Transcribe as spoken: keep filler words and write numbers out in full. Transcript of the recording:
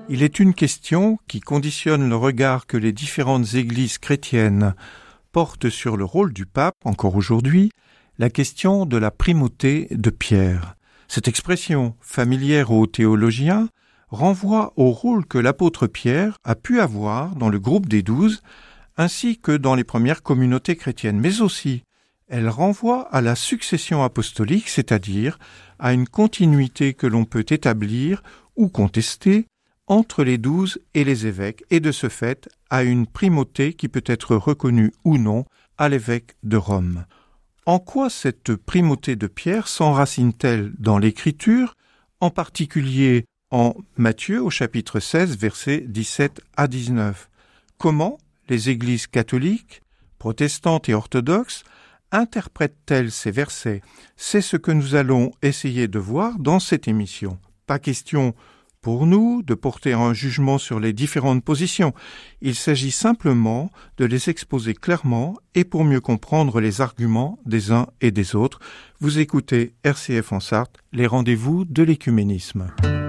Il est une question qui conditionne le regard que les différentes églises chrétiennes portent sur le rôle du pape, encore aujourd'hui, la question de la primauté de Pierre. Cette expression, familière aux théologiens, renvoie au rôle que l'apôtre Pierre a pu avoir dans le groupe des douze, ainsi que dans les premières communautés chrétiennes, mais aussi elle renvoie à la succession apostolique, c'est-à-dire à une continuité que l'on peut établir ou contester entre les douze et les évêques, et de ce fait à une primauté qui peut être reconnue ou non à l'évêque de Rome. En quoi cette primauté de Pierre s'enracine-t-elle dans l'Écriture, en particulier en Matthieu au chapitre seize, versets dix-sept à dix-neuf? Comment les églises catholiques, protestantes et orthodoxes interprètent-elles ces versets? C'est ce que nous allons essayer de voir dans cette émission. Pas question pour nous de porter un jugement sur les différentes positions. Il s'agit simplement de les exposer clairement et pour mieux comprendre les arguments des uns et des autres. Vous écoutez R C F en Sarthe, les rendez-vous de l'écuménisme.